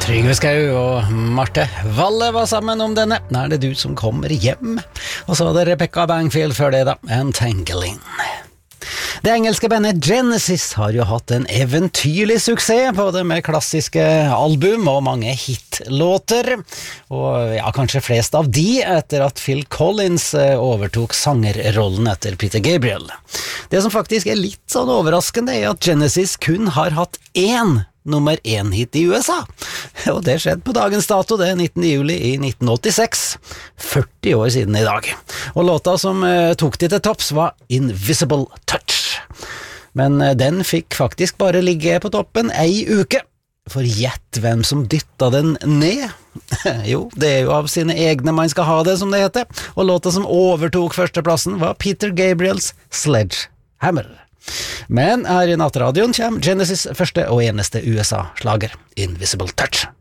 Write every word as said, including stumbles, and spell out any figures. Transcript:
Trygve Skau og Marte Valle var sammen om denne. Nå er det du som kommer hjem. Og så var det Rebecca Bangfield før det da, Entangling. Det engelske bandet Genesis har jo hatt en eventyrlig suksess, både med klassiske album og mange hitlåter, og ja, kanskje flest av de etter at Phil Collins overtok sangerrollen etter Peter Gabriel. Det som faktisk er litt sånn overraskende er at Genesis kun har hatt én nummer én hit i U S A, og det skjedde på dagens dato, det er nittende juli i nitten åttiseks, førti år siden i dag. Og låta som uh, tok de til topps var Invisible Touch. Men uh, den fikk faktisk bare ligge på toppen ei uke, for gjett hvem som dytta den ned? Jo, det er jo av sine egne man skal ha det, som det heter, og låta som overtok førsteplassen var Peter Gabriels Sledgehammer. Men her i nattradioen kommer Genesis første og eneste U S A-slager, Invisible Touch.